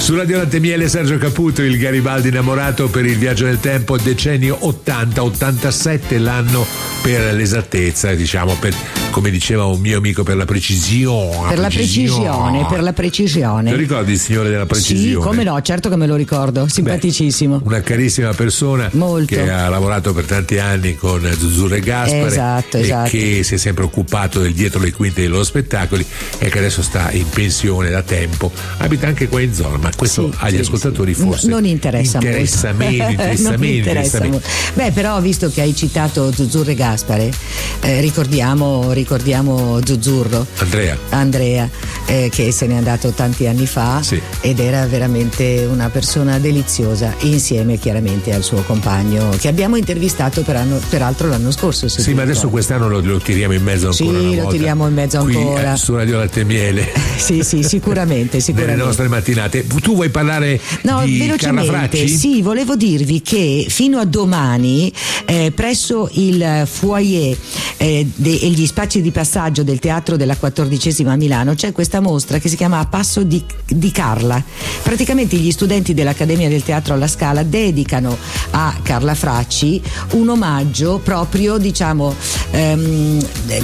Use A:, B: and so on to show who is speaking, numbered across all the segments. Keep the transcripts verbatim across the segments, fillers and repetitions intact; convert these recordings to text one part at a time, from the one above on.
A: Su Radio Latte Miele Sergio Caputo, il Garibaldi innamorato per il viaggio nel tempo, decennio ottanta ottantasette, l'anno per l'esattezza, diciamo, per, come diceva un mio amico, per la precisione.
B: Per la precisione, per la precisione.
A: Lo ricordi il signore della precisione?
B: Sì, come no, certo che me lo ricordo, simpaticissimo.
A: Beh, una carissima persona.
B: Molto.
A: Che ha lavorato per tanti anni con Zuzzurro e Gaspare,
B: esatto,
A: e
B: esatto.
A: che si è sempre occupato del dietro le quinte dei loro spettacoli e che adesso sta in pensione da tempo. Abita anche qua in zona, ma questo sì, agli sì, ascoltatori
B: sì.
A: forse
B: non interessa,
A: interessa
B: molto.
A: meno, interessa
B: non
A: meno,
B: interessa
A: interessa meno.
B: Beh, però visto che hai citato Zuzzurro e Gaspare, eh, ricordiamo, ricordiamo Zuzzurro
A: Andrea
B: Andrea eh, che se n'è andato tanti anni fa,
A: sì.
B: ed era veramente una persona deliziosa, insieme chiaramente al suo compagno che abbiamo intervistato per anno, peraltro l'anno scorso.
A: Sì, ma adesso quest'anno lo, lo tiriamo in mezzo ancora
B: sì,
A: una volta.
B: Sì, lo tiriamo in mezzo
A: qui,
B: ancora.
A: Eh, su Radio Latte Miele.
B: Sì, sì, sicuramente, sicuramente.
A: Nelle nostre mattinate. Tu vuoi parlare
B: no,
A: di Carla Fracci?
B: Sì, volevo dirvi che fino a domani eh, presso il foyer eh, de, e gli spazi di passaggio del Teatro della quattordicesima a Milano c'è questa mostra che si chiama A Passo di, di Carla. Praticamente gli studenti dell'Accademia del Teatro alla Scala dedicano a Carla Fracci un omaggio proprio, diciamo, ehm,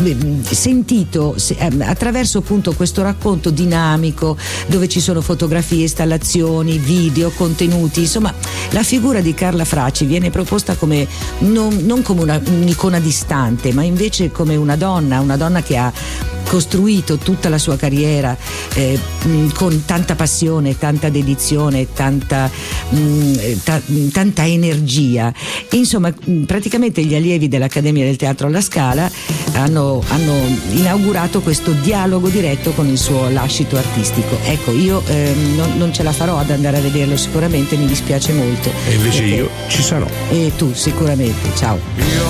B: sentito se, ehm, attraverso appunto questo racconto dinamico dove ci sono fotografie, installazioni, video, contenuti. Insomma, la figura di Carla Fracci viene proposta come non, non come una, un'icona distante, ma invece come una donna, una donna che ha costruito tutta la sua carriera eh, mh, con tanta passione, tanta dedizione, tanta, mh, ta, tanta energia. Insomma, mh, praticamente gli allievi dell'Accademia del Teatro alla Scala hanno, hanno inaugurato questo dialogo diretto con il suo lascito artistico. Ecco, io eh, non, non ce la farò ad andare a vederlo, sicuramente mi dispiace molto.
A: E invece perché... io ci sarò.
B: E tu sicuramente, ciao.
C: Io